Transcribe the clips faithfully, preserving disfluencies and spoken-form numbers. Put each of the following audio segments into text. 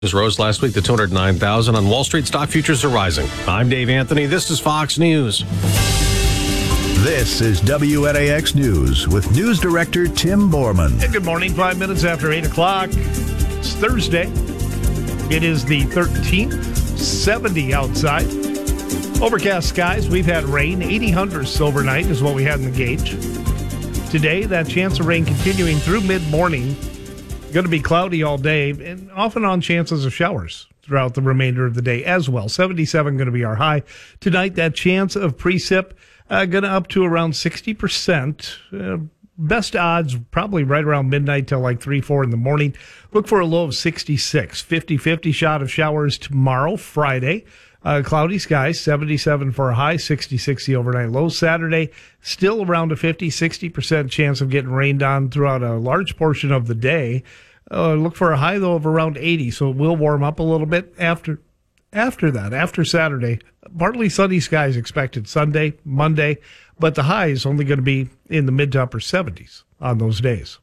Just rose last week to two hundred nine thousand. On Wall Street, stock futures are rising. I'm Dave Anthony. This is Fox News. This is W N A X News with News Director Tim Borman. Hey, good morning. Five minutes after eight o'clock. It's Thursday. It is the thirteenth. seventy outside. Overcast skies. We've had rain. eighty hundredths overnight is what we had in the gauge. Today, that chance of rain continuing through mid-morning. Going to be cloudy all day, and off and on chances of showers throughout the remainder of the day as well. seventy-seven going to be our high. Tonight, that chance of precip uh, going to up to around sixty percent. Uh, best odds probably right around midnight till like three, four in the morning. Look for a low of sixty-six. fifty-fifty shot of showers tomorrow, Friday. Uh, cloudy skies, seventy-seven for a high, sixty-six the overnight low. Saturday, still around a fifty, sixty percent chance of getting rained on throughout a large portion of the day. Uh, look for a high, though, of around eighty, so it will warm up a little bit after after that, after Saturday. Partly sunny skies expected Sunday, Monday, but the high is only going to be in the mid to upper seventies on those days.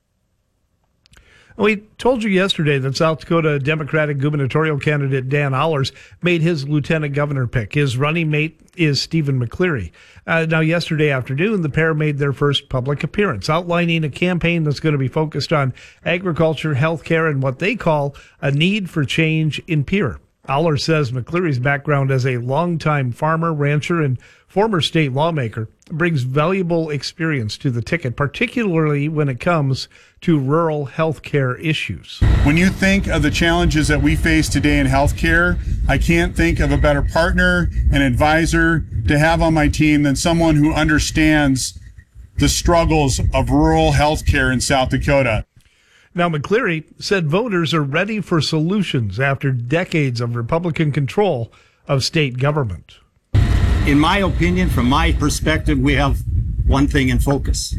We told you yesterday that South Dakota Democratic gubernatorial candidate Dan Allers made his lieutenant governor pick. His running mate is Stephen McCleary. Uh, now, yesterday afternoon, the pair made their first public appearance, outlining a campaign that's going to be focused on agriculture, healthcare, and what they call a need for change in Pierre. Allers says McCleary's background as a longtime farmer, rancher, and former state lawmaker brings valuable experience to the ticket, particularly when it comes to rural health care issues. When you think of the challenges that we face today in healthcare, I can't think of a better partner and advisor to have on my team than someone who understands the struggles of rural healthcare in South Dakota. Now, McCleary said voters are ready for solutions after decades of Republican control of state government. In my opinion, from my perspective, we have one thing in focus.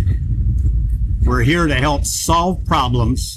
We're here to help solve problems,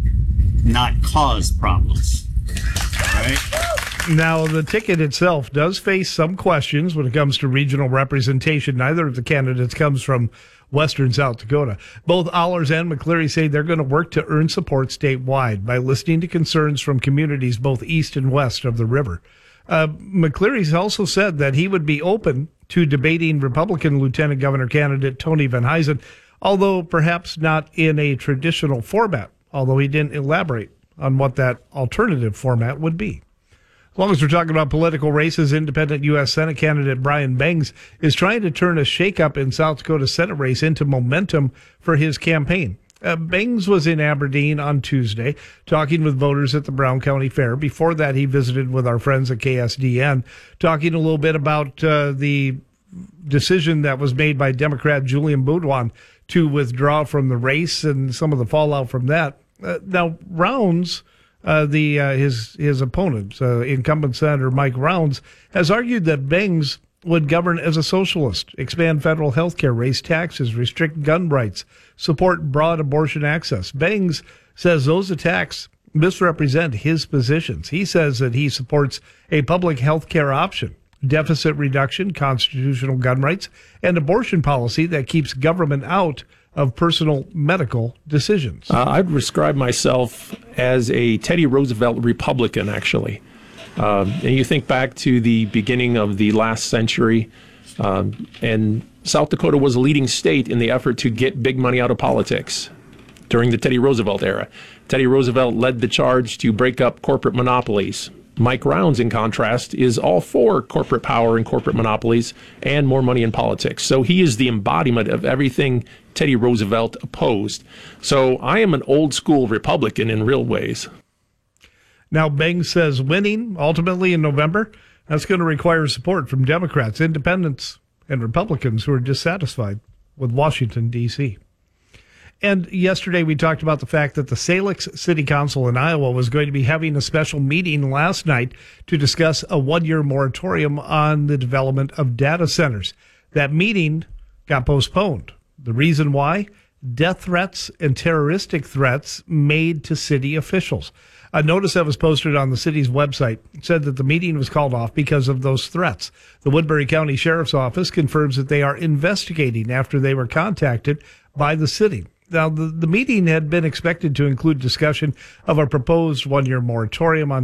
not cause problems. All right? Now, the ticket itself does face some questions when it comes to regional representation. Neither of the candidates comes from Western South Dakota. Both Allers and McCleary say they're going to work to earn support statewide by listening to concerns from communities both east and west of the river. Uh, McCleary's also said that he would be open to debating Republican Lieutenant Governor candidate Tony Van Huysen, although perhaps not in a traditional format, although he didn't elaborate on what that alternative format would be. As long as we're talking about political races, independent U S Senate candidate Brian Bangs is trying to turn a shakeup in South Dakota Senate race into momentum for his campaign. Uh, Bangs was in Aberdeen on Tuesday talking with voters at the Brown County Fair. Before that, he visited with our friends at K S D N, talking a little bit about uh, the decision that was made by Democrat Julian Boudouin to withdraw from the race and some of the fallout from that. Uh, now, Rounds... Uh, the uh, his his opponent, uh, incumbent Senator Mike Rounds, has argued that Bangs would govern as a socialist, expand federal health care, raise taxes, restrict gun rights, support broad abortion access. Bangs says those attacks misrepresent his positions. He says that he supports a public health care option, deficit reduction, constitutional gun rights, and abortion policy that keeps government out of personal medical decisions. Uh, I'd describe myself as a Teddy Roosevelt Republican, actually. Um, and you think back to the beginning of the last century, um, and South Dakota was a leading state in the effort to get big money out of politics during the Teddy Roosevelt era. Teddy Roosevelt led the charge to break up corporate monopolies. Mike Rounds, in contrast, is all for corporate power and corporate monopolies and more money in politics. So he is the embodiment of everything Teddy Roosevelt opposed. So I am an old school Republican in real ways. Now, Bangs says winning ultimately in November, that's going to require support from Democrats, independents, and Republicans who are dissatisfied with Washington, D C And yesterday we talked about the fact that the Salix City Council in Iowa was going to be having a special meeting last night to discuss a one-year moratorium on the development of data centers. That meeting got postponed. The reason why? Death threats and terroristic threats made to city officials. A notice that was posted on the city's website said that the meeting was called off because of those threats. The Woodbury County Sheriff's Office confirms that they are investigating after they were contacted by the city. Now, the, the meeting had been expected to include discussion of a proposed one-year moratorium on